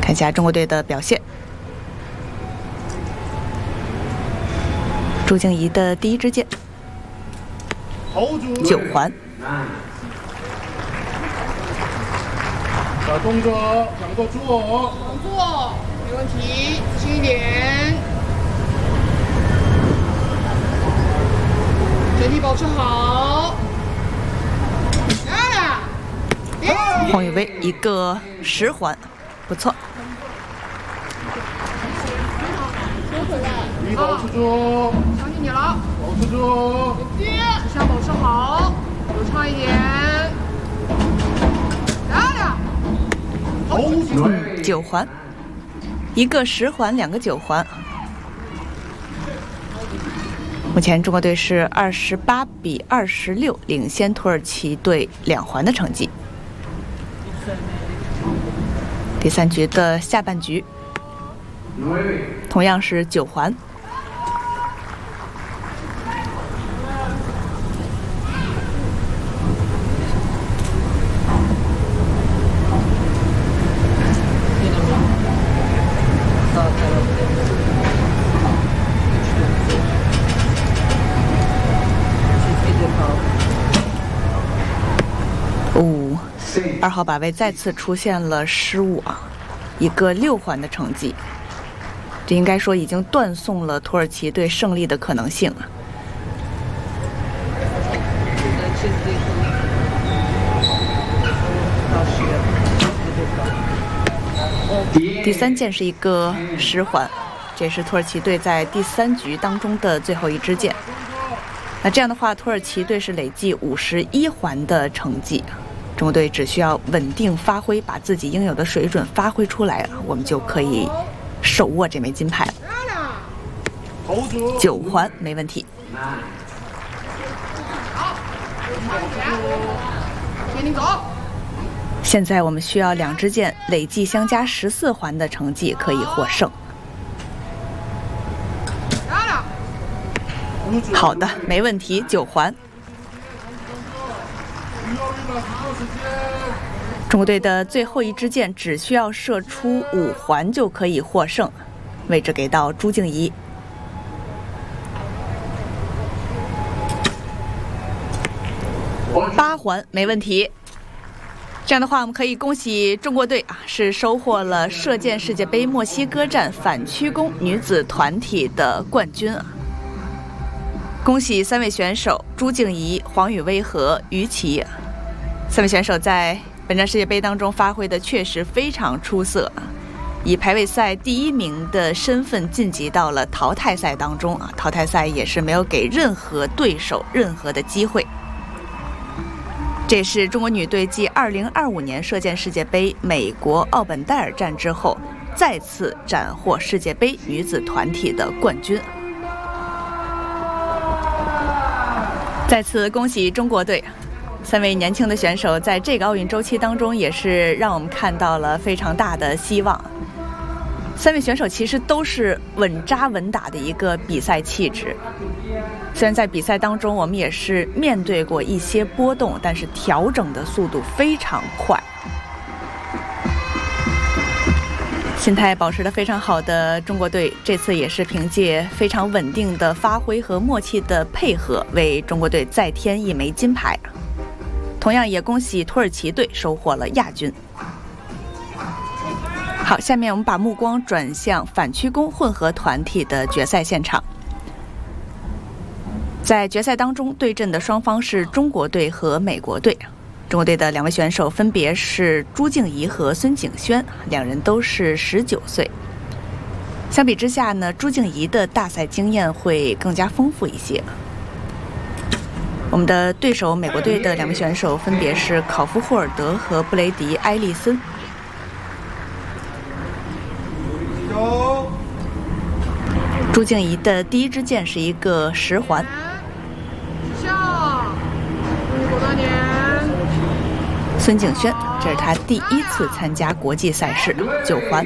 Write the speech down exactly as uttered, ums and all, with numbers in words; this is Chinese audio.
看一下中国队的表现。朱静怡的第一支箭，九环。 小动作，两个做， 动作没问题，自信一点，整体保持好。漂亮！ 黄雨薇一个十环，不错。 你保持住， 相信你了， 保持住， 指向保持好，流畅一点。漂亮！ 嗯，九环，一个十环，两个九环。目前中国队是二十八比二十六领先土耳其队两环的成绩。第三局的下半局，同样是九环。哦，二号靶位再次出现了失误啊，一个六环的成绩，这应该说已经断送了土耳其队胜利的可能性了。第三箭是一个十环，这是土耳其队在第三局当中的最后一支箭。那这样的话，土耳其队是累计五十一环的成绩，中国队只需要稳定发挥，把自己应有的水准发挥出来，我们就可以手握这枚金牌了。九环没问题。 好，前领走。 现在我们需要两支箭累计相加十四环的成绩可以获胜。好的，没问题，九环。中国队的最后一支箭只需要射出五环就可以获胜，位置给到朱静怡。八环没问题。这样的话，我们可以恭喜中国队啊，是收获了射箭世界杯墨西哥站反曲弓女子团体的冠军啊！恭喜三位选手朱静怡、黄雨薇和于琦，三位选手在本站世界杯当中发挥的确实非常出色，以排位赛第一名的身份晋级到了淘汰赛当中啊！淘汰赛也是没有给任何对手任何的机会。这也是中国女队继二零二五年射箭世界杯美国奥本戴尔站之后，再次斩获世界杯女子团体的冠军。再次恭喜中国队，三位年轻的选手在这个奥运周期当中，也是让我们看到了非常大的希望。三位选手其实都是稳扎稳打的一个比赛气质。虽然在比赛当中我们也是面对过一些波动，但是调整的速度非常快，心态保持得非常好的中国队，这次也是凭借非常稳定的发挥和默契的配合，为中国队再添一枚金牌。同样也恭喜土耳其队收获了亚军。好，下面我们把目光转向反曲弓混合团体的决赛现场。在决赛当中对阵的双方是中国队和美国队，中国队的两位选手分别是朱静怡和孙景轩，两人都是十九岁。相比之下呢，朱静怡的大赛经验会更加丰富一些。我们的对手美国队的两位选手分别是考夫霍尔德和布雷迪埃利森。朱静怡的第一支箭是一个十环。孙景轩，这是他第一次参加国际赛事，九环。